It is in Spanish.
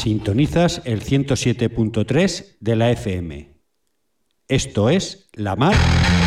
Sintonizas el 107.3 de la FM. Esto es La Mar